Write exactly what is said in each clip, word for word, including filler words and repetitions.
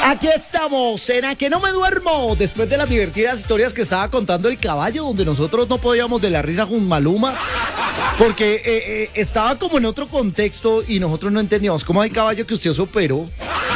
Aquí estamos, en A Que No Me Duermo, después de las divertidas historias que estaba contando el caballo, donde nosotros no podíamos de la risa con Maluma, porque eh, eh, estaba como en otro contexto y nosotros no entendíamos. ¿Cómo hay caballo que usted se operó?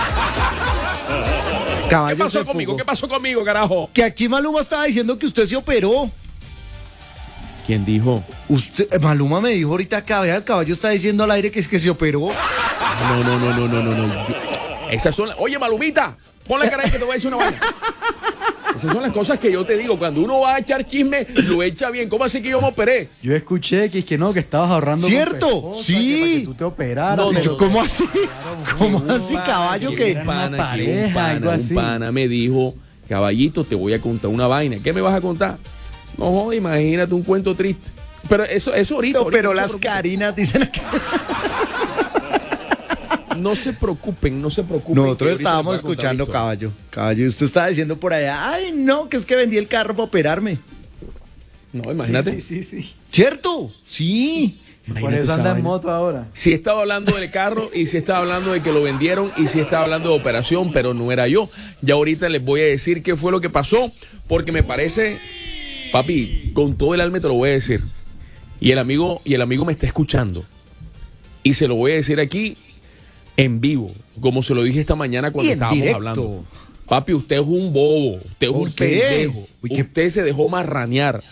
Caballo ¿Qué pasó conmigo? ¿Qué pasó conmigo, carajo? Que aquí Maluma estaba diciendo que usted se operó. ¿Quién dijo? Usted, Maluma me dijo ahorita que el caballo está diciendo al aire que es que se operó. No, no, no, no, no, no, no. Yo, esas son las... Oye, Malumita, ponle cara ahí que te voy a decir una vaina. Esas son las cosas que yo te digo. Cuando uno va a echar chisme, lo echa bien. ¿Cómo así que yo me operé? Yo escuché que es que no, que estabas ahorrando. ¿Cierto? Esposa, sí. Que para que tú te operaras. No, no, pero... no, ¿Cómo así? ¿Cómo un así, pana, caballo? Que un pana, pareja, un pana, algo así. un pana me dijo, caballito, te voy a contar una vaina. ¿Qué me vas a contar? No, joder, imagínate un cuento triste. Pero eso, eso ahorita. No, ahorita pero no las carinas dicen acá. No se preocupen, no se preocupen. Nosotros estábamos escuchando, caballo. Caballo, usted estaba diciendo por allá, ay, no, que es que vendí el carro para operarme. No, imagínate. Sí, sí, sí. sí. ¿Cierto? Sí. Por eso anda en moto ahora. Sí estaba hablando del carro y sí estaba hablando de que lo vendieron y sí estaba hablando de operación, pero no era yo. Ya ahorita les voy a decir qué fue lo que pasó, porque me parece, papi, con todo el alma te lo voy a decir. Y el amigo, y el amigo me está escuchando. Y se lo voy a decir aquí en vivo, como se lo dije esta mañana cuando estábamos directo. hablando. Papi, usted es un bobo, usted es un qué? pendejo. Uy, ¿qué? Usted se dejó marranear.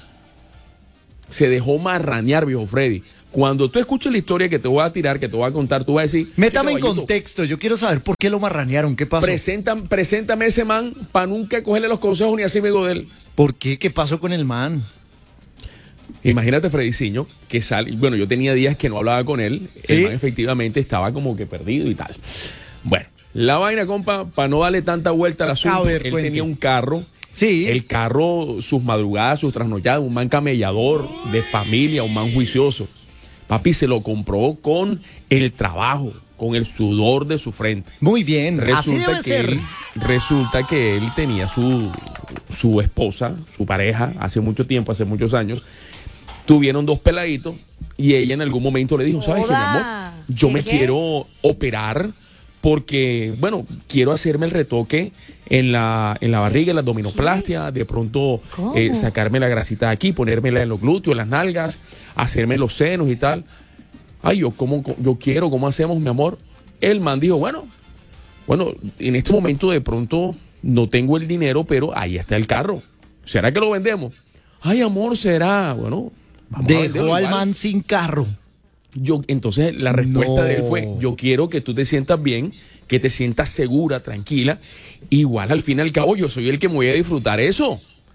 Se dejó marranear, viejo Freddy. Cuando tú escuches la historia que te voy a tirar, que te voy a contar, tú vas a decir... Métame en contexto, yo quiero saber por qué lo marranearon, qué pasó. Preséntame, preséntame ese man para nunca cogerle los consejos ni así me digo de él. ¿Por qué? ¿Qué pasó con el man? Imagínate, Frediciño, que sale... Bueno, yo tenía días que no hablaba con él. ¿Sí? El man efectivamente estaba como que perdido y tal. Bueno, la vaina, compa, para no darle tanta vuelta al asunto, A ver, él cuente. tenía un carro... Sí. El carro, sus madrugadas, sus trasnochadas, un man camellador, de familia, un man juicioso. Papi se lo compró con el trabajo, con el sudor de su frente. Muy bien, así Resulta debe que, ser. él, resulta que él tenía su, su esposa, su pareja, hace mucho tiempo, hace muchos años. Tuvieron dos peladitos y ella en algún momento le dijo, ¿sabes qué, mi amor? Yo ¿Qué, me qué? quiero operar porque, bueno, quiero hacerme el retoque en la, en la barriga, en la abdominoplastia, de pronto eh, sacarme la grasita de aquí, ponérmela en los glúteos, en las nalgas, hacerme los senos y tal. Ay, yo, ¿cómo, yo quiero, ¿cómo hacemos, mi amor? El man dijo, bueno, bueno, en este momento de pronto no tengo el dinero, pero ahí está el carro. ¿Será que lo vendemos? Ay, amor, será. Bueno, vamos a venderlo Dejó al igual. man sin carro. Yo, entonces la respuesta No. de él fue, yo quiero que tú te sientas bien, que te sientas segura, tranquila. Igual al fin y al cabo yo soy el que me voy a disfrutar eso.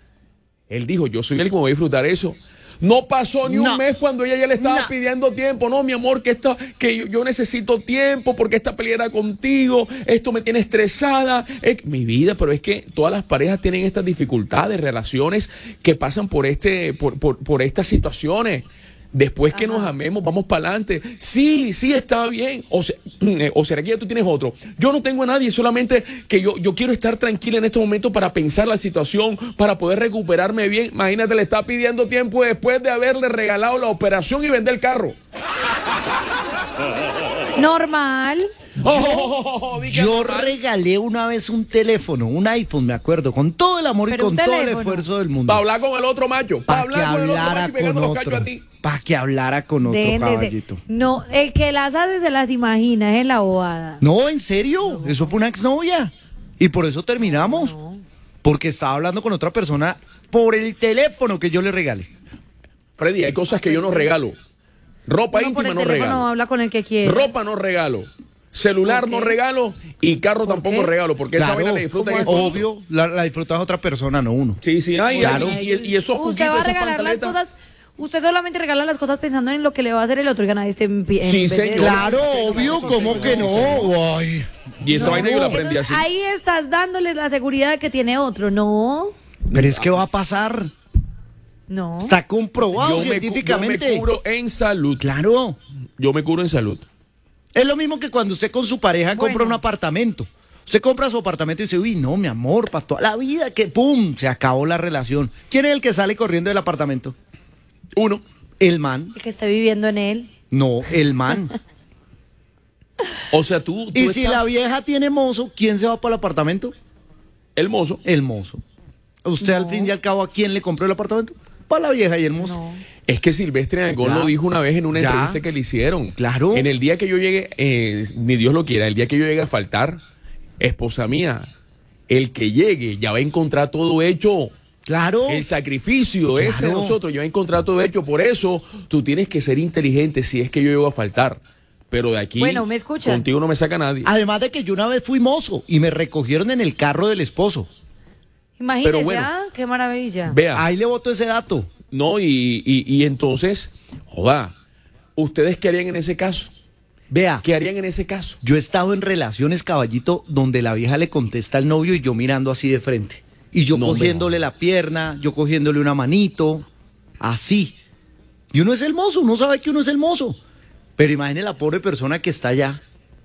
Él dijo, yo soy el que me voy a disfrutar eso. No pasó ni No. un mes cuando ella ya le estaba No. pidiendo tiempo. No, mi amor, que, esta, que yo, yo necesito tiempo porque esta pelea era contigo. Esto me tiene estresada. Es, mi vida, pero es que todas las parejas tienen estas dificultades, relaciones que pasan por, este, por, por, por estas situaciones. Después que nos amemos, vamos para adelante. Sí, sí, está bien. O, se- o será que ya tú tienes otro. Yo no tengo a nadie, solamente que yo, yo quiero estar tranquila en este momento para pensar la situación, para poder recuperarme bien. Imagínate, le está pidiendo tiempo después de haberle regalado la operación y vender el carro. Normal. Oh, di que Yo normal. regalé una vez un teléfono, un iPhone, me acuerdo, con todo el amor y Pero con un todo el teléfono. esfuerzo del mundo. Para hablar con el otro macho. Para Para que hablar con el otro hablara macho y pegando con los cachos otro. a ti. Para que hablara con otro Dejen de ser- caballito. No, el que las hace se las imagina, es en la bobada. No, en serio, eso fue una exnovia. Y por eso terminamos. Porque estaba hablando con otra persona por el teléfono que yo le regalé. Freddy, hay cosas que yo no regalo. Ropa Uno por íntima el no teléfono regalo. habla con el que quiere. Ropa no regalo. Celular ¿Por no qué? regalo y carro ¿Por tampoco qué? regalo, porque esa Claro, vaina la disfrutan ¿cómo es así? Obvio, la, la disfrutas otra persona, no uno. Sí, sí, ay, Claro. y, y- y esos Usted cuquitos, va a esas regalar las pantaletas. cosas. Usted solamente regala las cosas pensando en lo que le va a hacer el otro. Y gana este en, en Sí, vez de- señor. Claro, obvio, ¿cómo que no? Ay. Y esa No, vaina yo la eso- aprendí así. Ahí estás dándoles la seguridad de que tiene otro. No, Pero es que va a pasar. no. Está comprobado Yo me, cu- yo me científicamente. cubro en salud. Claro. Yo me cubro en salud. Es lo mismo que cuando usted con su pareja compra Bueno. un apartamento. Usted compra su apartamento y dice, uy, no, mi amor, para toda la vida, que pum, se acabó la relación. ¿Quién es el que sale corriendo del apartamento? Uno. El man. El que esté viviendo en él. No, el man. O sea, tú, tú Y si estás- la vieja tiene mozo, ¿quién se va para el apartamento? el mozo. El mozo. Usted al fin y al cabo, ¿a quién le compró el apartamento? Para la vieja y el mozo. No. Es que Silvestre Dangond Ya. lo dijo una vez en una Ya. entrevista que le hicieron. Claro. En el día que yo llegue, eh, ni Dios lo quiera, el día que yo llegue a faltar, esposa mía, el que llegue ya va a encontrar todo hecho. Claro. El sacrificio ese de Claro. nosotros ya va a encontrar todo hecho. Por eso tú tienes que ser inteligente si es que yo llego a faltar. Pero de aquí, Bueno, ¿me escuchan? contigo no me saca nadie. Además de que yo una vez fui mozo y me recogieron en el carro del esposo. Imagínese, Pero bueno. ah, qué maravilla. Vea. Ahí le boto ese dato. No, y, y, y entonces, joda, ¿ustedes qué harían en ese caso? Vea, ¿Qué harían en ese caso? yo he estado en relaciones, caballito, donde la vieja le contesta al novio y yo mirando así de frente. Y yo No, hombre, cogiéndole la pierna, yo cogiéndole una manito, así. Y uno es el mozo, uno sabe que uno es el mozo. Pero imagine la pobre persona que está allá.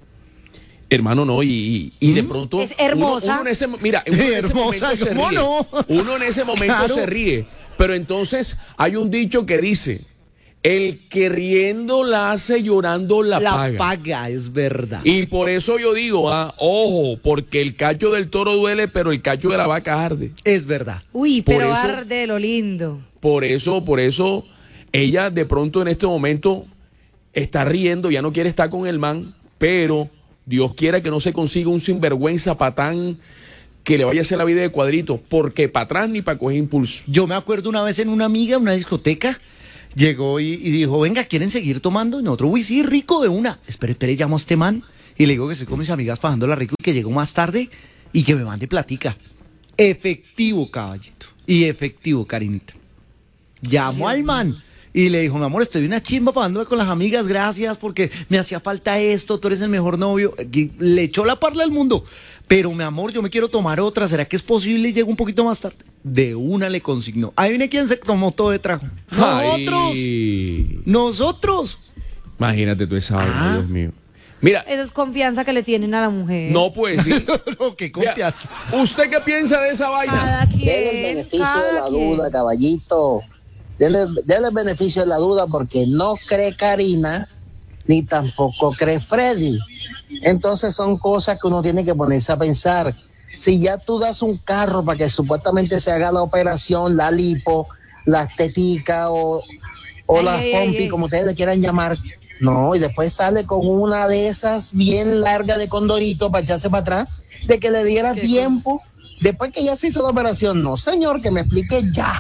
Hermano, no, y, y, y de pronto. Es hermosa. Uno, uno en ese, mira, uno en ese Hermosa, momento se ¿cómo ríe. no? Uno en ese momento Claro. se ríe. Pero entonces hay un dicho que dice: el que riendo la hace, llorando la, La paga. paga, es verdad. Y por eso yo digo, ah, ojo, porque el cacho del toro duele, pero el cacho de la vaca arde. Es verdad. Uy, Por pero eso- arde lo lindo. Por eso, por eso, ella de pronto en este momento está riendo, ya no quiere estar con el man, pero Dios quiera que no se consiga un sinvergüenza patán que le vaya a hacer la vida de cuadrito, porque para atrás ni para coger impulso. Yo me acuerdo una vez en una amiga, en una discoteca, llegó y, y dijo, venga, ¿quieren seguir tomando? Y nosotros, uy, sí, rico de una. Espere, espere, llamo a este man. Y le digo que estoy con mis amigas pasándola rico y que llego más tarde y que me mande platica. Efectivo, caballito. Y efectivo, Karinita. Llamó al man y le dijo, mi amor, estoy una chimba pasándola con las amigas, gracias porque me hacía falta esto, tú eres el mejor novio. Y le echó la parla al mundo. Pero, mi amor, yo me quiero tomar otra, ¿será que es posible y llego un poquito más tarde? De una le consignó. Ahí viene quien se tomó todo de trago. Nosotros. Ay, Nosotros. imagínate tú esa vaina, Ah. Dios mío. Mira, Eso es confianza que le tienen a la mujer. no pues sí. No, qué Mira, confianza. ¿usted qué piensa de esa vaina? Cada quien. Denle el beneficio de cada la quien. duda, caballito. Denle, denle el beneficio de la duda porque no cree Karina ni tampoco cree Freddy. Entonces son cosas que uno tiene que ponerse a pensar. Si ya tú das un carro para que supuestamente se haga la operación, la lipo, la estética o, o Ey, la ey, ey, pompi, ey. como ustedes le quieran llamar, no, y después sale con una de esas bien larga de condorito para echarse para atrás, de que le diera ¿Qué tiempo, después que ya se hizo la operación. No, señor, que me explique ya.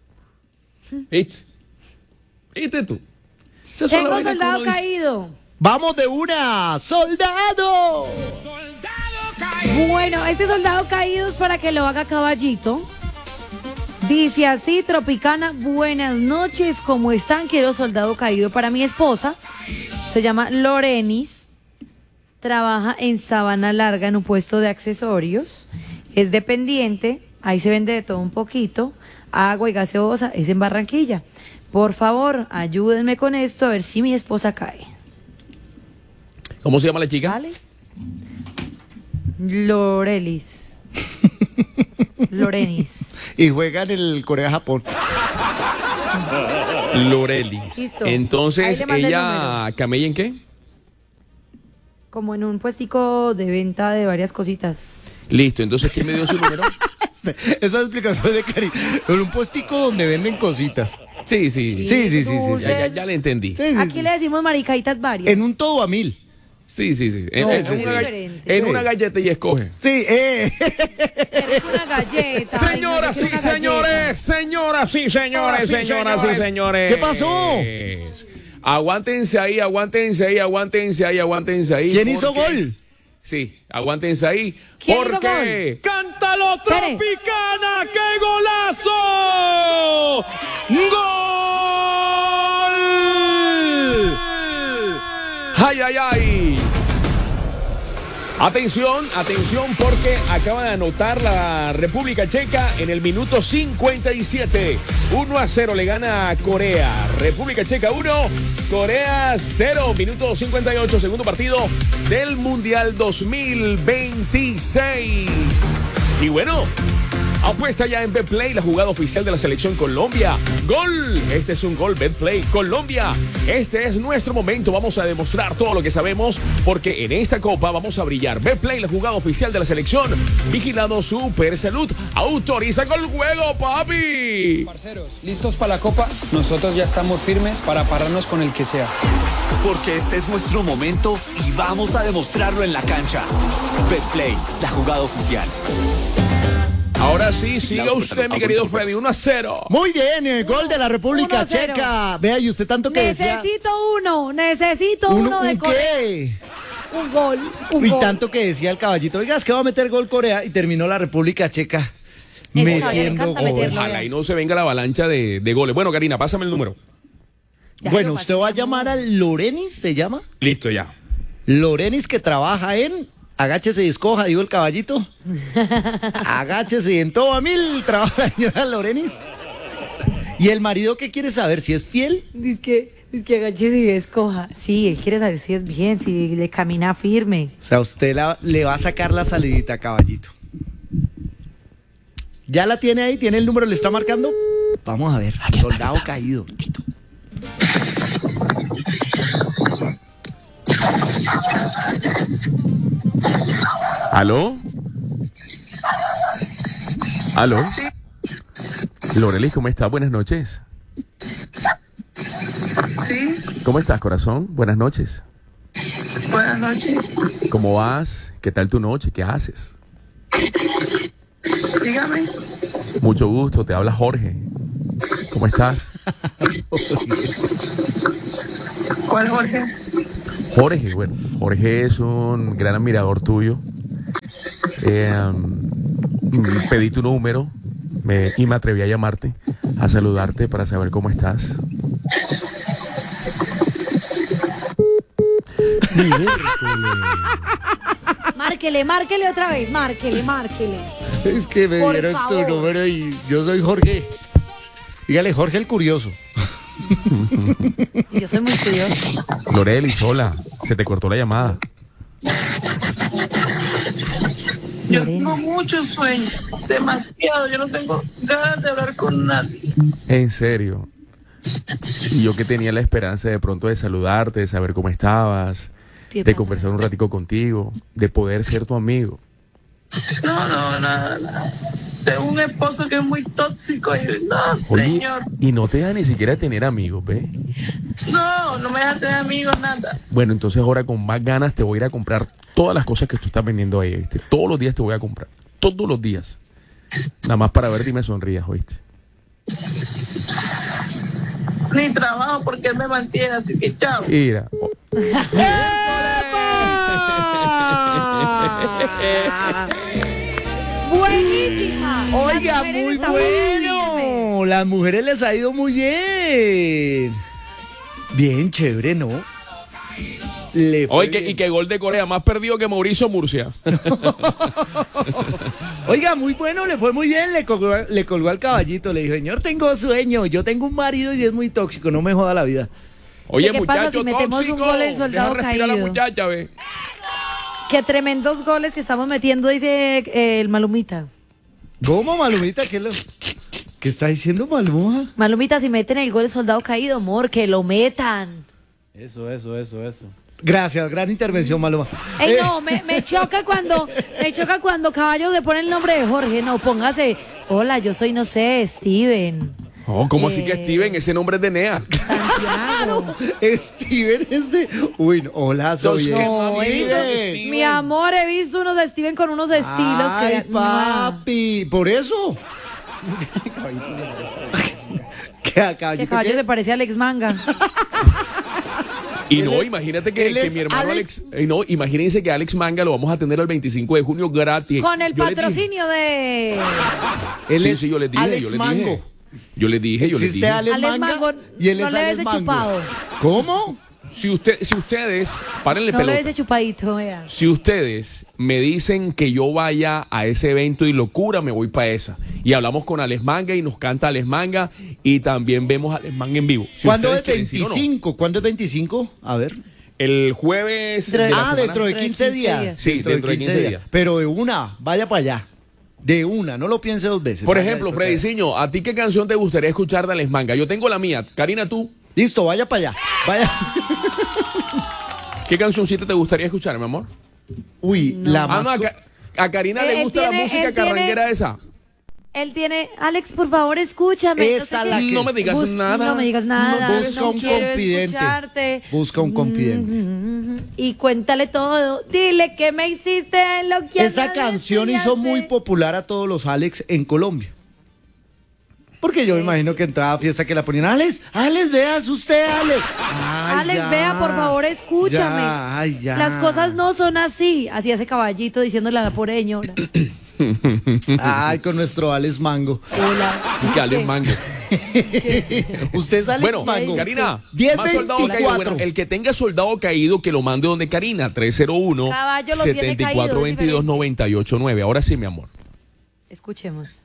¿Viste? ¿Viste tú? Esas son las Tengo vainas que soldado uno dice. caído. Vamos de una. ¡Soldado! Bueno, este soldado caído es para que lo haga caballito. Dice así, Tropicana, buenas noches, ¿cómo están? Quiero soldado caído para mi esposa. Se llama Lorenis. Trabaja en Sabana Larga en un puesto de accesorios. Es dependiente, ahí se vende de todo un poquito. Agua y gaseosa, es en Barranquilla. Por favor, ayúdenme con esto a ver si mi esposa cae. ¿Cómo se llama la chica? ¿Vale? Lorelis. Lorenis. Y juega en el Corea-Japón. Lorelis. Listo. Ahí Entonces, le mandé el ella camella en qué? Como en un puestico de venta de varias cositas. Listo, entonces ¿quién me dio su número? Esa explicación de Cari. En un puestico donde venden cositas. Sí, sí. Sí, sí, sí, sí. dulces. Ya, ya, ya le entendí. Sí, sí, Aquí sí. le decimos maricaitas varias. En un todo a mil. Sí, sí, sí. En, No, en es una, gall- diferente. en una galleta y escoge. Sí, eh. Eres una galleta. ay, no, Señoras yo y quiero una señores, galleta. señoras y señores, señoras y señores. ¿Qué pasó? Aguántense ahí, aguántense ahí, aguántense ahí, aguántense ahí. ¿Quién hizo porque- gol? Sí, aguántense ahí. ¿Quién hizo porque ¡Cántalo, Espere. Tropicana! ¡Qué golazo! ¡Gol! ¡Ay, ay, ay! Atención, atención, porque acaba de anotar la República Checa en el minuto cincuenta y siete. uno a cero le gana a Corea. República Checa uno, Corea cero. Minuto cincuenta y ocho, segundo partido del Mundial dos mil veintiséis. Y bueno, Apuesta ya en Betplay, la jugada oficial de la selección Colombia. ¡Gol! Este es un gol Betplay. Colombia, este es nuestro momento. Vamos a demostrar todo lo que sabemos porque en esta copa vamos a brillar. Betplay, la jugada oficial de la selección. Vigilado Super Salud. Autoriza con el juego, papi. Parceros, ¿listos para la copa? Nosotros ya estamos firmes para pararnos con el que sea. Porque este es nuestro momento y vamos a demostrarlo en la cancha. Betplay, la jugada oficial. Ahora sí, siga usted, mi querido Freddy, uno a cero. Muy bien, el gol de la República uno a cero. Checa. Vea, y usted tanto que decía... Necesito uno, necesito uno, de ¿un Corea. qué? Un gol, un Y gol. tanto que decía el caballito, oiga, es que va a meter gol Corea y terminó la República Checa Ese caballero le metiendo encanta gol. meterlo. Ojalá y no se venga la avalancha de, de goles. Bueno, Karina, pásame el número. Ya Bueno, lo usted va a pasé. llamar al Lorenis, ¿se llama? Listo, ya. Lorenis, que trabaja en... Agáchese y escoja, digo el caballito. Agáchese y en todo mil trabaja la señora Lorenis. ¿Y el marido qué quiere saber? ¿Si es fiel? Dice que, dice que agache y escoja. Sí, él quiere saber si es bien, si le camina firme. O sea, usted la- le va a sacar la salidita, caballito. ¿Ya la tiene ahí? ¿Tiene el número? ¿Le está marcando? Vamos a ver. Soldado caído. ¿Aló? ¿Aló? Lorelis, ¿cómo estás? Buenas noches. Sí, ¿Cómo estás, corazón? Buenas noches. buenas noches. ¿Cómo vas? ¿Qué tal tu noche? ¿Qué haces? Dígame. Mucho gusto, te habla Jorge. ¿Cómo estás? ¿Cuál Jorge? Jorge, bueno, Jorge es un gran admirador tuyo. Eh, mm, pedí tu número me- y me atreví a llamarte, a saludarte para saber cómo estás. Márquele, márquele otra vez, márquele, márquele. Es que me Por dieron favor. tu número y yo soy Jorge. Dígale, Jorge el curioso. Yo soy muy curiosa. Lorelis, hola, se te cortó la llamada. Yo Lorenis. tengo mucho sueño, demasiado. Yo no tengo ganas de hablar con nadie. En serio. Y yo que tenía la esperanza de pronto de saludarte, de saber cómo estabas, Sí, de pasa. conversar un ratico contigo, de poder ser tu amigo. No, no, nada, nada. Tengo un esposo que es muy tóxico y no, Oye, señor. y no te deja ni siquiera tener amigos, ¿ve? No, no me deja tener amigos, nada. Bueno, entonces ahora con más ganas te voy a ir a comprar todas las cosas que tú estás vendiendo ahí, ¿viste? Todos los días te voy a comprar. Todos los días. Nada más para verte y me sonrías, ¿oíste? Ni trabajo porque él me mantiene, así que chao. Mira. oh, Buenísima. Oiga, Las mujeres muy están firmes. bueno. Las mujeres les ha ido muy bien. Bien chévere, ¿no? Le fue Oye, que- bien. y que gol de Corea, más perdido que Mauricio Murcia. Oiga, muy bueno, le fue muy bien, le colgó, le colgó al caballito, le dijo, señor, tengo sueño, yo tengo un marido y es muy tóxico, no me joda la vida. Oye, ¿Qué pasa muchacho si metemos un tóxico, gol en soldado deja respirar a la caído? muchacha, ve. Qué tremendos goles que estamos metiendo, dice eh, el Malumita. ¿Cómo, Malumita? ¿Qué, lo... ¿Qué está diciendo Maluma? Malumita, si meten el gol el soldado caído, amor, que lo metan. Eso, eso, eso, eso. Gracias, gran intervención, Maluma. Ey, Eh, no, me, me choca cuando, me choca cuando Caballo le pone el nombre de Jorge. No, póngase, hola, yo soy, no sé, Steven. Oh, ¿cómo así que Eh. Steven? Ese nombre es de Nea. Santiago. Steven ese. Uy, no, hola, soy Dos que No, mami, Steven. Mi amor, he visto unos de Steven con unos estilos Ay, que. papi, por eso. ¿Qué a Que caballito? Caballo qué? le parecía a Alex Manga. Y Él no, es- imagínate que, él que es mi hermano Alex- Alex. y no, imagínense que Alex Manga lo vamos a tener el veinticinco de junio gratis. Con el Yo les dije- patrocinio de. Él Sí, es sí, yo les dije, Alex yo les Mango. dije. Yo les dije, yo les Existe dije. Alex, Alex Manga Mango, y él no es le Alex des de Mango. chupado. ¿Cómo? Si usted, si ustedes, párenle No le pelota. des de chupadito, vea. Si ustedes me dicen que yo vaya a ese evento y locura, me voy para esa. Y hablamos con Alex Manga y nos canta Alex Manga y también vemos a Alex Manga en vivo. Si ¿Cuándo ustedes es quieren, ¿sí o no? veinticinco? ¿Cuándo es veinticinco? A ver. El jueves Dentro de- de la Ah, semana- dentro de Dentro de quince quince días. días. Sí, dentro de quince días. Pero de una, vaya para allá. De una, no lo piense dos veces. Por Vaya, ejemplo, disfrute. Frediciño, ¿a ti qué canción te gustaría escuchar de Alex Manga? Yo tengo la mía. Karina, ¿tú? Listo, vaya para allá. Vaya. ¿Qué cancioncita te gustaría escuchar, mi amor? Uy, la Ah, más... no, a, co- Ca- a Karina Él- le él gusta tiene- la música él tiene- carranguera esa. Él tiene, Alex, por favor, escúchame. Esa sé la qué. que- No me digas Bus- nada. No me digas nada. No, No, busca un quiero confidente. escucharte. Busca un confidente. Mm, Y cuéntale todo. Dile que me hiciste lo que Esa canción hizo muy popular a todos los Alex en Colombia. Porque yo me imagino que en toda fiesta que la ponían, Alex, Alex, veas usted, Alex. Ay, Alex, ya. vea, por favor, escúchame. Ya, ay, ya. Las cosas no son así. Así hace caballito diciéndole a la pobre señora. Ay, con nuestro Alex Mango. Hola. Que Alex Mango. Usted es Alex Bueno, Mango. Karina, diez más soldado caído. veinticuatro. Bueno, el que tenga soldado caído, que lo mande donde Karina, tres cero uno, Caballo lo tiene setenta y cuatro, caído, es veintidós, noventa y ocho, nueve. Ahora sí, mi amor. Escuchemos.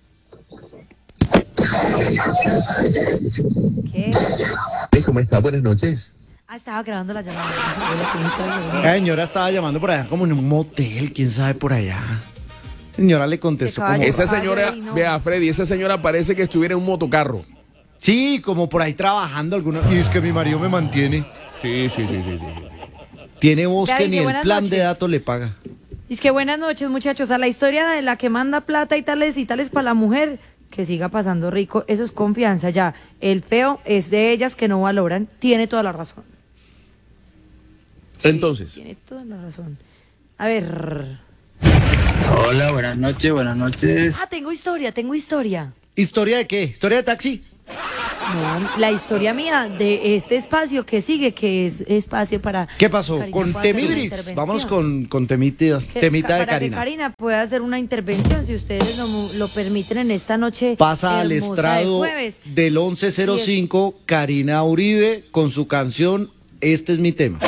¿Qué? ¿Cómo está? Buenas noches. Ah, estaba grabando la llamada. Hola, ¿cómo estás? La señora estaba llamando por allá como en un motel, quién sabe por allá. Señora le contestó Se como... calla. Esa Caballo señora, ahí, no. vea, Freddy, esa señora parece que estuviera en un motocarro. Sí, como por ahí trabajando alguna... Y es que mi marido me mantiene. Sí, sí, sí, sí, sí. Tiene voz Ya que dice, ni el buenas plan de noches. datos le paga. Es que buenas noches, muchachos. A la historia de la que manda plata y tales y tales para la mujer, que siga pasando rico, eso es confianza ya. El feo es de ellas que no valoran. Tiene toda la razón. Entonces, Tiene toda la razón. A ver. Hola, buenas noches, buenas noches. Ah, tengo historia, tengo historia. ¿Historia de qué? ¿Historia de taxi? No, la historia mía de este espacio que sigue, que es espacio para... ¿Qué pasó? Karina Con pueda hacer una Temibris. intervención. Vamos con, con temita, Que- temita de para Karina. que Karina pueda hacer una intervención, si ustedes lo, lo permiten en esta noche. Pasa al hermosa de estrado jueves. del once cero cinco, Karina Uribe, con su canción Este es mi tema.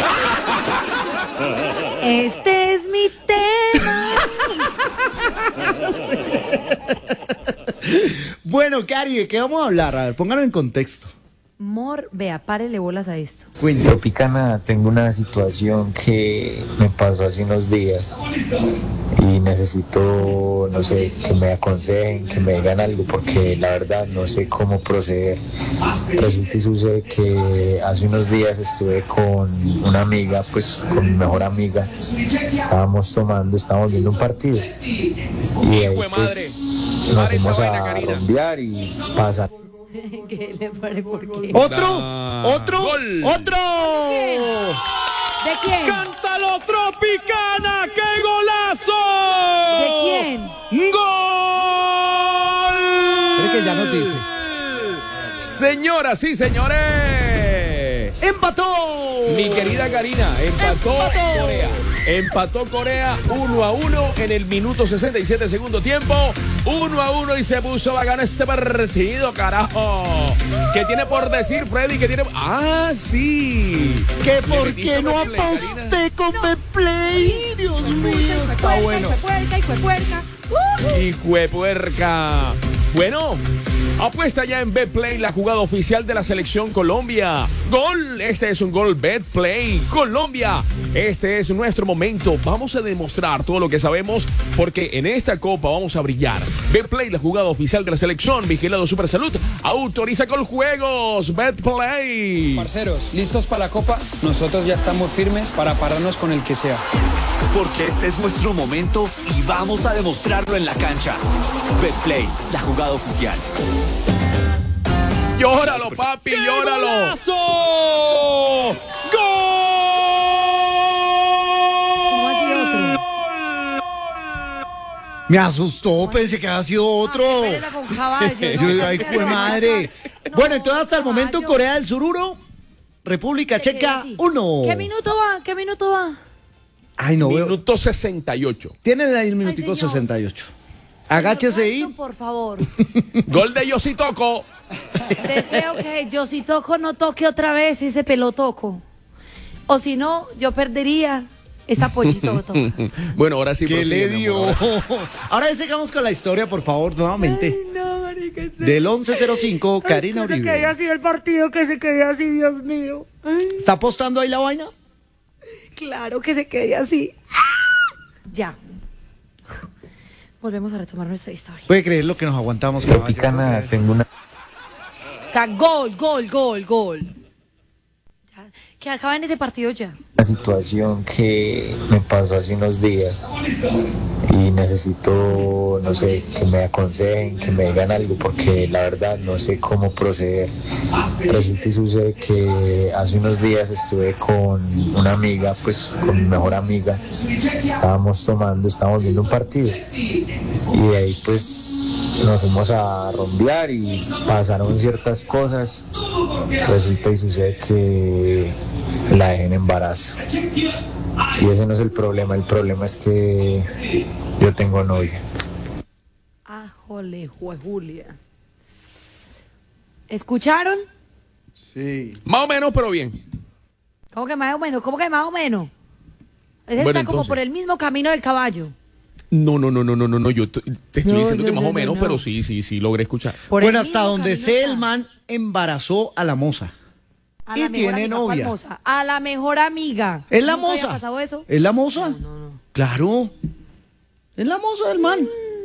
Este es mi tema. Bueno, Cari, ¿de qué vamos a hablar? A ver, pónganlo en contexto. Mor, vea, párele bolas a esto. Cuéntame. Tropicana, tengo una situación que me pasó hace unos días y necesito, no sé, que me aconsejen, que me digan algo porque la verdad no sé cómo proceder. Resulta y sucede que hace unos días estuve con una amiga, pues con mi mejor amiga, estábamos tomando, estábamos viendo un partido y ahí Hijo de madre. pues nos Pare esa fuimos vaina, a Karina. rumbear y pasa. ¿Qué le pare por qué? ¿Otro? Ah, ¿Otro? gol. ¡Otro! ¿De quién? ¡Cántalo, Tropicana! ¡Qué golazo! ¿De quién? ¡Gol! Espere que ya nos dice. señoras y señores, ¡Empató! mi querida Karina, empató, ¡Empató! Corea. Empató Corea uno a uno en el minuto sesenta y siete segundo tiempo. uno a uno y se puso a ganar este partido, carajo. ¿Qué tiene por decir, Freddy? ¿Qué tiene? Ah, sí. ¿Que ¿Le por metiste qué no Betplay, Karina? aposté con Betplay? Dios mío, está bueno. Puerca, hijo de puerca. Hijo de puerca. Bueno, apuesta ya en Betplay, la jugada oficial de la selección Colombia. Gol, este es un gol Betplay. Colombia, este es nuestro momento. Vamos a demostrar todo lo que sabemos porque en esta copa vamos a brillar. Betplay, la jugada oficial de la selección. Vigilado Supersalud, autoriza con juegos. Betplay. Parceros, ¿listos para la copa? Nosotros ya estamos firmes para pararnos con el que sea. Porque este es nuestro momento y vamos a demostrarlo en la cancha. Betplay, la jugada oficial. Llóralo, papi, llóralo. ¡Golazo! ¿Cómo así otro? Me asustó, pensé que había sido otro. Pérela con caballo. Yo, ay, jue madre. No, Bueno, entonces hasta el caballo. momento Corea del Sur uno, República Se queda Checa así. uno. ¿Qué minuto va? ¿Qué minuto va? Ay, no veo. Minuto sesenta y ocho. Tienen ahí el minutico Ay, señor. sesenta y ocho. Agáchese Señor ahí. Watson, por favor. Gol de Yositoco. Deseo que yo si toco no toque otra vez ese pelotoco. O si no, yo perdería esa pollito que toca. Bueno, ahora sí. ¿Qué prosigue, le mi dio? amor. Ahora sigamos con la historia, por favor, nuevamente. No, marica, es Del once cero cinco, Karina que se quede Uribe. así el partido, que se quede así, Dios mío. Ay, ¿Está apostando ahí la vaina? claro que se quede así. ¡Ah! Ya. Volvemos a retomar nuestra historia. Puede creer lo que nos aguantamos. Tropicana, tengo una O sea, gol, gol, gol, gol. Ya, que acaba en ese partido ya. situación que me pasó hace unos días y necesito, no sé, que me aconsejen, que me digan algo, porque la verdad no sé cómo proceder. Resulta y sucede que hace unos días estuve con una amiga, pues con mi mejor amiga, estábamos tomando, estábamos viendo un partido y de ahí pues nos fuimos a rumbear y pasaron ciertas cosas. Resulta y sucede que la dejé en embarazo. Y ese no es el problema, el problema es que yo tengo novia. Ajole, jue Julia. ¿Escucharon? Sí. Más o menos, pero bien. ¿Cómo que más o menos? ¿Cómo que más o menos? Ese Bueno, está como entonces. por el mismo camino del caballo. No, no, no, no, no, no, no. Yo t- te estoy No, diciendo no, que más no, o menos, no, no. pero sí, sí, sí, logré escuchar. Por Bueno, el hasta mismo donde camino sé, está. el man embarazó a la moza. A y la mejor tiene amiga, ¿cuál novia. moza? A la mejor amiga. ¿Es la ¿Nunca había moza? pasado eso? ¿Es la moza? No, no, no. Claro. Es la moza del man.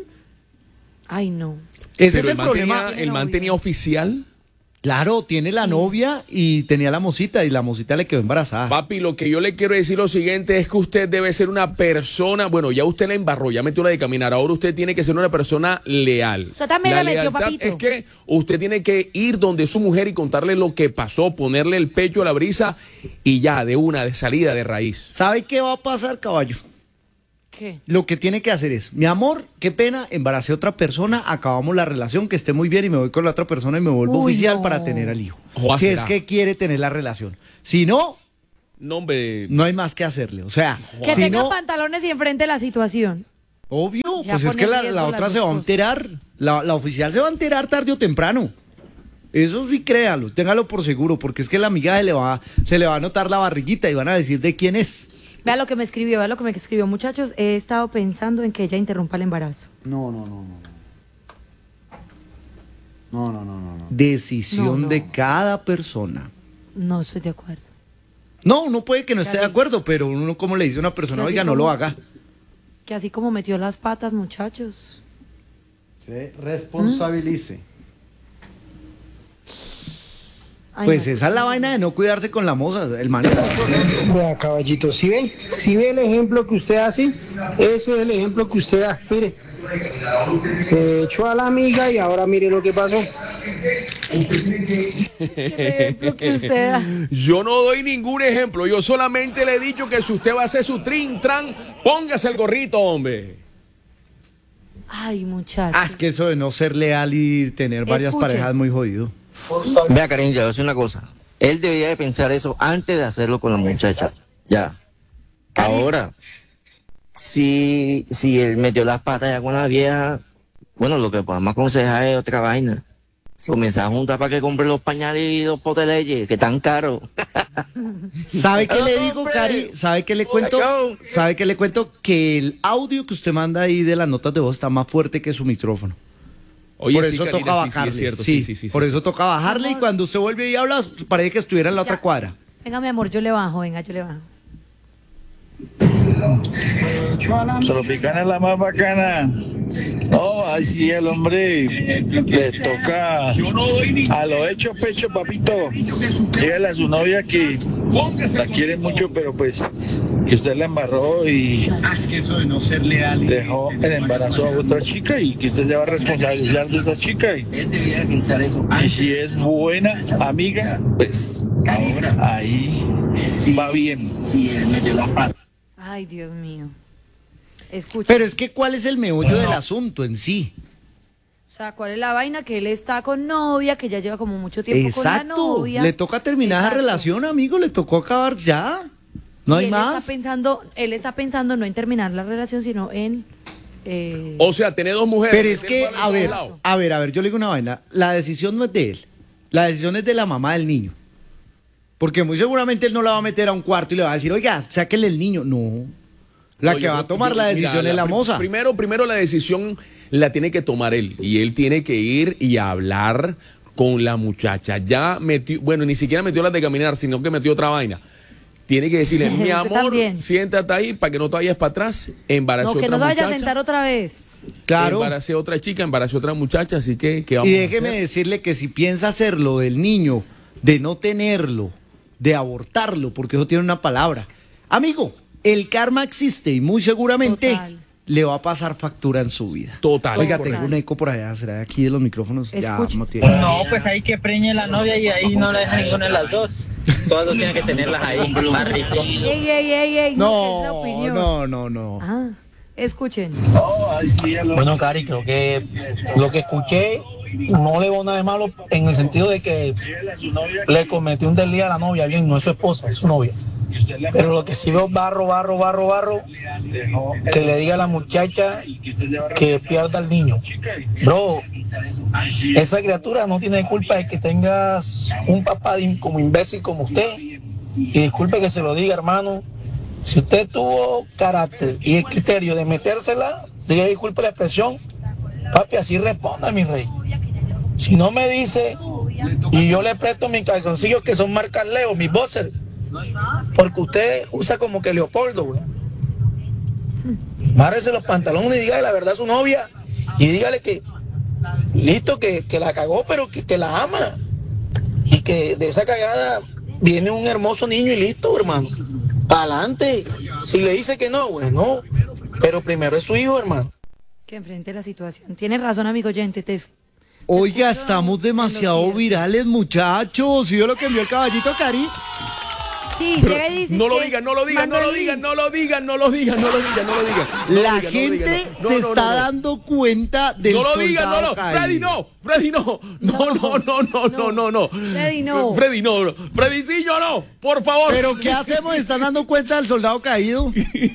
Ay, no. Ese Pero es el man problema. tenía- el man novia. tenía oficial. Claro, tiene la novia y tenía la mocita y la mocita le quedó embarazada. Papi, lo que yo le quiero decir lo siguiente es que usted debe ser una persona, bueno, ya usted la embarró, ya metió la de caminar, ahora usted tiene que ser una persona leal. Usted también la metió, lealtad papito. es que usted tiene que ir donde su mujer y contarle lo que pasó, ponerle el pecho a la brisa y ya, de una, de salida, de raíz. ¿Sabe qué va a pasar, caballo? ¿Qué? Lo que tiene que hacer es, mi amor, qué pena, embaracé a otra persona, acabamos la relación, que esté muy bien y me voy con la otra persona y me vuelvo Uy, oficial no. para tener al hijo. Joder, Si será. es que quiere tener la relación. Si no, No, hombre. no hay más que hacerle. O sea, Que si tenga no, pantalones y enfrente la situación. obvio, Ya pues es pone que en la, riesgo la las otra dos se va a cosas. enterar. La, la oficial se va a enterar tarde o temprano. Eso sí, créalo, téngalo por seguro, porque es que la amiga se le va, se le va a notar la barriguita y van a decir de quién es. Vea lo que me escribió, vea lo que me escribió. Muchachos, he estado pensando en que ella interrumpa el embarazo. No, no, no, no. No, no, no, no, no. Decisión No, no. de cada persona. No estoy de acuerdo. No, uno puede que no esté de Casi. acuerdo, pero uno como le dice a una persona, Casi oiga, no como- lo haga. Que así como metió las patas, muchachos. Se responsabilice. Ay, Pues no. esa es la vaina de no cuidarse con la moza, el man. Vea, caballito, si ve, si ve el ejemplo que usted hace, eso es el ejemplo que usted da. Mire, se echó a la amiga y ahora mire lo que pasó. ejemplo que usted da. Yo no doy ningún ejemplo, yo solamente le he dicho que si usted va a hacer su trin, tran, póngase el gorrito, hombre. Ay, muchachos. Ah, es que eso de no ser leal y tener varias Escuche. parejas es muy jodido. Vea, cariño, ya voy a decir una cosa. Él debería de pensar eso antes de hacerlo con la muchacha. Ya. Ahora, si, si él metió las patas ya con la vieja, bueno, lo que podemos aconsejar es otra vaina. Comenzar a juntar para que compre los pañales y los potes de leche, que están caros. ¿Sabe qué No, le digo, hombre. Cari? ¿Sabe qué le cuento? Sacao. ¿Sabe qué le cuento? Que el audio que usted manda ahí de las notas de voz está más fuerte que su micrófono. Oye, por sí, eso Karina, toca sí, sí, bajarle. es cierto, sí, sí, sí, sí, por sí, eso sí. toca bajarle y cuando usted vuelve y habla, parece que estuviera en la otra Ya. cuadra. Venga, mi amor, yo le bajo, venga, yo le bajo. Tropicana es la más bacana. No, así el hombre le toca a lo hecho pecho, papito. Dígale a su novia que la quiere mucho, pero pues que usted la embarró y dejó el embarazo a otra chica y que usted se va a responsabilizar de esa chica. Y, Él debería de pensar eso. y si es buena amiga, pues ahí va bien. Si él metió las patas. Ay, Dios mío. Escucha. Pero es que ¿cuál es el meollo del asunto en sí? O sea, ¿cuál es la vaina? Que él está con novia, que ya lleva como mucho tiempo con la Exacto. novia. Le toca terminar la Exacto. relación, amigo, le tocó acabar ya. No Y hay él más. Está pensando, él está pensando no en terminar la relación, sino en... eh, O sea, tener dos mujeres. Pero es que, tener a ver, para los dos lados. a ver, a ver, yo le digo una vaina. La decisión no es de él. La decisión es de la mamá del niño. Porque muy seguramente él no la va a meter a un cuarto y le va a decir, oiga, sáquele el niño. No. La No, que yo va a creo- tomar yo- la mira, decisión es la pri- moza. Primero, primero la decisión la tiene que tomar él. Y él tiene que ir y hablar con la muchacha. Ya metió, bueno, ni siquiera metió las de caminar, sino que metió otra vaina. Tiene que decirle, mi Usted amor, también. siéntate ahí para que no te vayas para atrás. Embarazó no, que no otra se vaya a muchacha. sentar otra vez. Claro. Embaracé a otra chica, embaracé a otra muchacha, así que, ¿qué vamos Y a déjeme hacer? decirle que si piensa hacerlo del niño, de no tenerlo, de abortarlo, porque eso tiene una palabra. Amigo, el karma existe y muy seguramente Total. le va a pasar factura en su vida. Total. Oiga, Total. tengo un eco por allá, será de aquí de los micrófonos. Escuche. Ya, no tiene. No, pues ahí que preñe la novia y ahí no la deja ninguna de las dos. Todas dos tienen que tenerlas ahí, más rico. Ey, ey, ey, ey, no, que es la No, opinión. no, no, no. Ah, escuchen. Bueno, Cari, creo que lo que escuché no le veo nada de malo en el sentido de que le cometió un desliz a la novia, bien, no es su esposa, es su novia. Pero lo que sí veo barro, barro, barro, barro, que le diga a la muchacha que pierda al niño. Bro, esa criatura no tiene culpa de que tengas un papá como imbécil como usted. Y disculpe que se lo diga, hermano. Si usted tuvo carácter y el criterio de metérsela, diga disculpe la expresión, papi, así responda, mi rey. Si no me dice, y yo le presto mis calzoncillos que son marcas Leo, mis boxers, porque usted usa como que Leopoldo, güey. Márrese los pantalones y dígale la verdad a su novia y dígale que, listo, que, que la cagó, pero que, que la ama. Y que de esa cagada viene un hermoso niño y listo, hermano. Pa'lante. Si le dice que no, güey, no. Pero primero es su hijo, hermano. Que enfrente la situación. Tienes razón, amigo oyente. Te, Oiga, estamos demasiado virales, muchachos. ¿Sí vio lo que envió el caballito, Cari? Sí, Pero llega y dice. no lo digan, no lo digan, no lo digan, no lo digan, no lo digan, no lo digan, no lo digan. No lo La digan, no lo gente digan, no. No, se no, está no, no. dando cuenta del No lo digan, no, soldado no. caído. Freddy, no. Freddy, no. No, no, no, no, no, no, no. Freddy, no. Freddy, no. Freddycillo, no. Por favor. ¿Pero qué hacemos? ¿Están dando cuenta del soldado caído?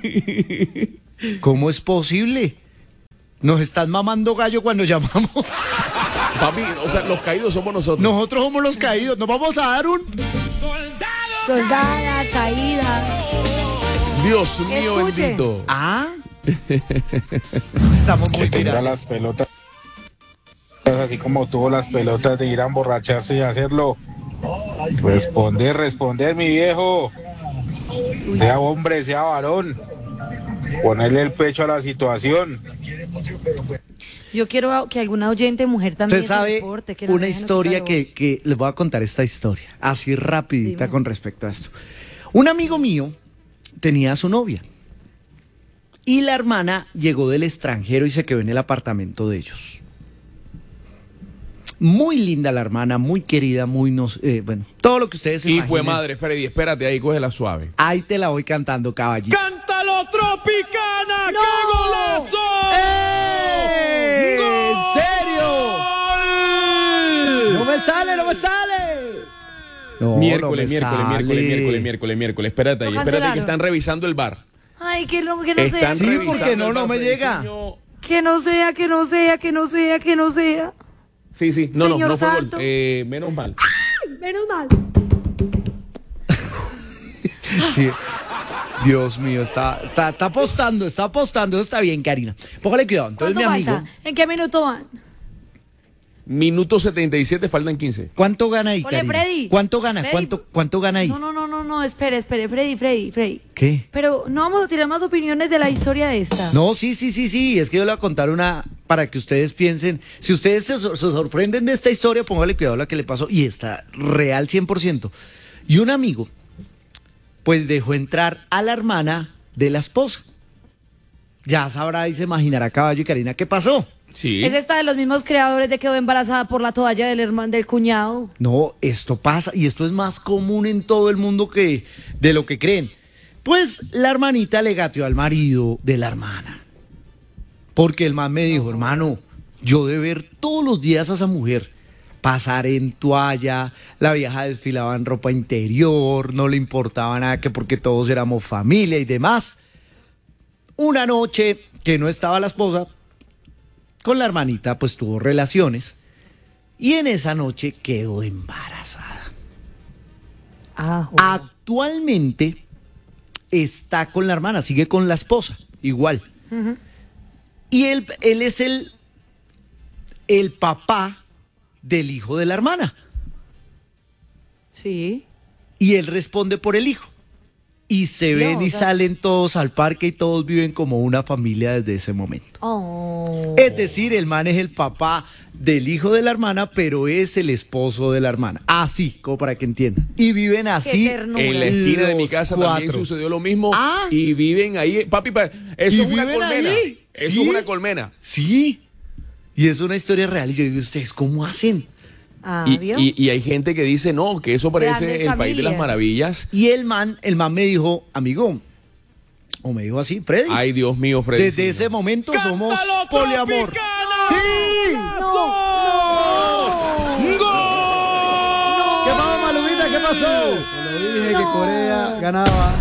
¿Cómo es posible? Nos están mamando gallo cuando llamamos. Papi, o sea, los caídos somos nosotros. Nosotros somos los caídos. Nos vamos a dar un... Soldada, caída. Dios mío Escuche. bendito. Ah. Estamos muy Que tenga virales. las pelotas, así como tuvo las pelotas de ir a emborracharse y hacerlo. Responder, responder, mi viejo. Sea hombre, sea varón. Ponerle el pecho a la situación. Yo quiero que alguna oyente mujer también Usted se sabe reporte, que no una dejen historia ocultar que, que les voy a contar esta historia, así rapidita Dime. con respecto a esto. Un amigo mío tenía a su novia y la hermana llegó del extranjero y se quedó en el apartamento de ellos. Muy linda la hermana, muy querida, muy nos, eh, bueno, todo lo que ustedes se Hijo de imaginen. madre, Freddy, espérate ahí, cógela suave. Ahí te la voy cantando, caballito. ¡Cántalo, Tropicana! ¡Qué golazo! ¡Eh! ¿En serio? ¡No me sale, no me sale! No, miércoles, no me miércoles, sale. miércoles, miércoles, miércoles, miércoles. Espérate ahí, Lo espérate que cancelaron. están revisando el bar. Ay, que no, que no Están sea. Sí, revisando porque no, el no bar, me Freddy, llega. señor. Que no sea, que no sea, que no sea, que no sea. Sí, sí, no, no, Señor no fue gol. Santo. Eh, menos mal. Menos mal. Sí. Dios mío, está, está, está apostando, está apostando. Eso está bien, Karina. Póngale cuidado. Entonces, mi ¿Cuánto amigo, falta? ¿En qué minuto van? Minuto setenta y siete, faltan quince. ¿cuánto gana ahí, Ole, Karina? Freddy. ¿Cuánto gana? Freddy. ¿Cuánto, ¿Cuánto gana ahí? No, no, no, no, no, espere, espere, Freddy, Freddy, Freddy. ¿Qué? Pero no vamos a tirar más opiniones de la historia esta. No, sí, sí, sí, sí. Es que yo le voy a contar una para que ustedes piensen. Si ustedes se, sor- se sorprenden de esta historia, póngale cuidado a la que le pasó. Y está real cien por ciento. Y un amigo, pues dejó entrar a la hermana de la esposa. Ya sabrá y se imaginará, Caballo y Karina, ¿qué pasó? Sí. Es esta de los mismos creadores de quedó embarazada por la toalla del hermano del cuñado. No, esto pasa y esto es más común en todo el mundo que de lo que creen. Pues la hermanita le gateó al marido de la hermana. Porque el man me dijo, hermano, yo de ver todos los días a esa mujer pasar en toalla, la vieja desfilaba en ropa interior, no le importaba nada que porque todos éramos familia y demás. Una noche que no estaba la esposa, con la hermanita pues tuvo relaciones y en esa noche quedó embarazada. Ah, Actualmente está con la hermana, sigue con la esposa, igual. Ujú. Y él, él es el, el papá del hijo de la hermana. Sí. Y él responde por el hijo. y se ven No, y o sea- salen todos al parque y todos viven como una familia desde ese momento. Oh. Es decir, el man es el papá del hijo de la hermana, pero es el esposo de la hermana. Así, como para que entiendan. Y viven así. ternura. En la esquina de mi los casa cuatro. también sucedió lo mismo. Ah. Y viven ahí. Papi, pa- eso ¿Y es una viven colmena. ahí? Eso ¿Sí? es una colmena. Sí. Y es una historia real. Y yo digo, ¿ustedes cómo hacen? Ah, Y, ¿vio? y- y hay gente que dice, no, que eso parece Grandes el país de las familias. maravillas. Y el man, el man me dijo, amigo, o me dijo así, Freddy. Ay, Dios mío, Freddy. Desde ese momento somos poliamor. ¡Sí! ¿Qué pasó, Malumita? ¿Qué pasó? Lo dije que Corea ganaba.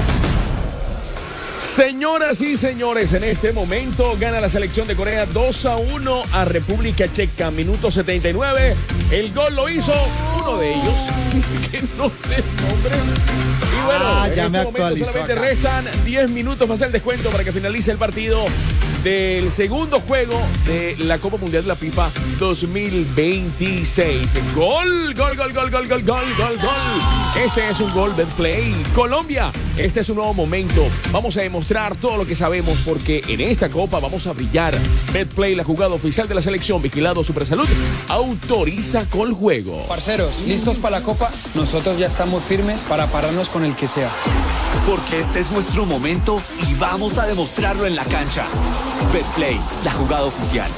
Señoras y señores, en este momento gana la selección de Corea dos a uno a República Checa. Minuto setenta y nueve. El gol lo hizo uno de ellos, que no sé el nombre. Y bueno, Ah, en ya este me momento actualizó solamente acá. restan diez minutos para hacer el descuento para que finalice el partido del segundo juego de la Copa Mundial de la FIFA dos mil veintiséis. Gol, gol, gol, gol, gol, gol, gol, gol, gol. Este es un gol Betplay. Colombia, este es un nuevo momento. Vamos a demostrar todo lo que sabemos porque en esta Copa vamos a brillar. Betplay, la jugada oficial de la selección, vigilado Supersalud, autoriza con juego. Parceros, ¿listos para la copa? Nosotros ya estamos firmes para pararnos con el que sea. Porque este es nuestro momento y vamos a demostrarlo en la cancha. Betplay, la jugada oficial.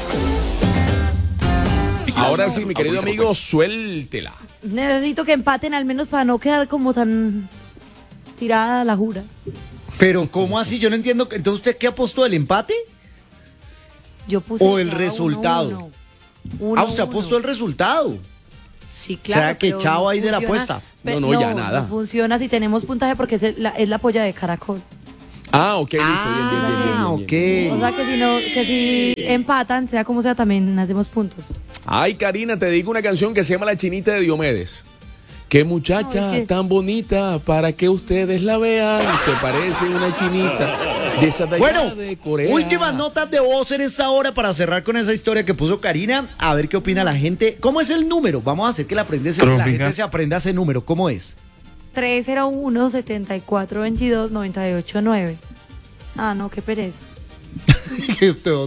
Ahora sí, mi querido amigo, suéltela. Necesito que empaten al menos para no quedar como tan tirada la jura. Pero, ¿cómo así? Yo no entiendo. Entonces, ¿usted qué apostó? ¿El empate? Yo puse ¿O el ya resultado? uno, uno. Ah, usted Uno, apostó uno. el resultado. Sí, claro. ¿Será que pero chao nos ahí de la funciona- apuesta? pe- No, no, ya nada. Nos funciona si tenemos puntaje porque es, el- la, es la polla de caracol. Ah, ok, listo, bien, bien, bien, bien, Ah, bien, bien. ok. O sea que si, no, que si empatan, sea como sea, también hacemos puntos. Ay, Karina, te dedico una canción que se llama La Chinita de Diomedes. Qué muchacha No, es que- tan bonita para que ustedes la vean. Se parece a una chinita de esa de allá Bueno, de Corea. últimas notas de voz en esta hora para cerrar con esa historia que puso Karina. A ver qué opina la gente. ¿Cómo es el número? Vamos a hacer que la, aprende, la Trópica. gente se aprenda ese número. ¿Cómo es? tres cero uno, siete cuatro, veintidós, noventa y ocho, nueve. Ah, no, qué pereza. Que usted